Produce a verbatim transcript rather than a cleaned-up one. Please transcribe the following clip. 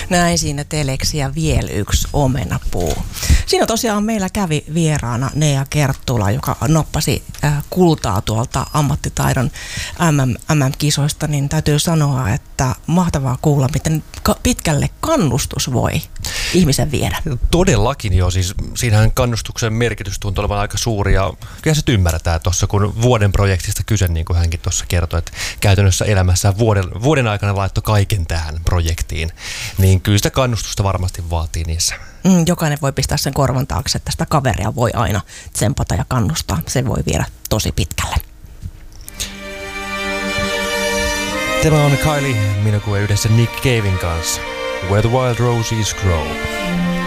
Näin siinä teleksi ja vielä yksi omenapuu. Siinä tosiaan meillä kävi vieraana Nea Kerttula, joka noppasi äh, kultaa tuolta ammattitaidon M M-kisoista, niin täytyy sanoa, että mahtavaa kuulla, miten pitkälle kannustus voi ihmisen viedä. Todellakin jo, siis siinähän kannustuksen merkitys tuntuu olevan aika suuri ja kyllä se ymmärretään tuossa, kun vuoden projektista kyse, niin kuin hänkin tuossa kertoi, että käytännössä elämässään vuoden, vuoden aikana laittoi kaiken tähän projektiin, niin kyllä sitä kannustusta varmasti vaatii niissä. Mm, jokainen voi pistää sen korvan taakse, että sitä kaveria voi aina tsempata ja kannustaa. Se voi viedä tosi pitkälle. Tämä on Kylie Minogue yhdessä Nick Caven kanssa. Where the Wild Roses Grow.